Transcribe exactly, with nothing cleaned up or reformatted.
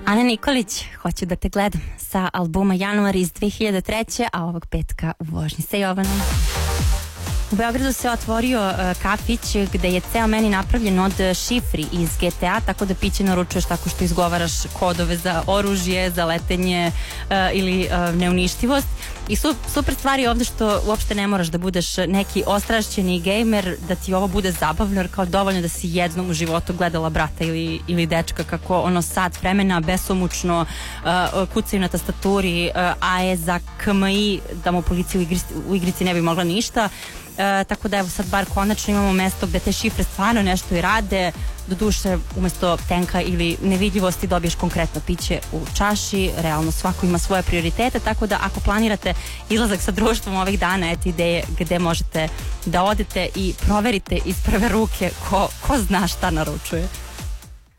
Ana Nikolić, Hoću da te gledam, sa albuma Januar iz dve hiljade treće. a ovog petka u vožnji sa Jovanom. U Beogradu se otvorio uh, kafić gde je ceo meni napravljen od šifri iz G T A, tako da piće naručuješ tako što izgovaraš kodove za oružje, za letenje uh, ili uh, neuništivost. I su, super stvari ovde što uopšte ne moraš da budeš neki ostrašćeni gejmer, da ti ovo bude zabavno, jer kao dovoljno da si jednom u životu gledala brata ili, ili dečka kako ono sat vremena besomučno uh, kucaju na tastaturi uh, A E za K M I, da mu policija u, igri, u igrici ne bi mogla ništa. E, tako da evo sad bar konačno imamo mesto gde te šifre stvarno nešto i rade. Do duše umesto tenka ili nevidljivosti dobiješ konkretno piće u čaši. Realno svako ima svoje prioritete, tako da ako planirate izlazak sa društvom ovih dana, eto ideje gde možete da odete i proverite iz prve ruke ko, ko zna šta naručuje.